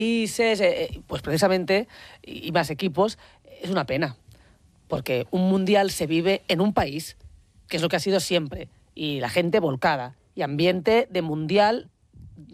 países, pues precisamente, y más equipos, es una pena. Porque un mundial se vive en un país, que es lo que ha sido siempre, y la gente volcada, y ambiente de mundial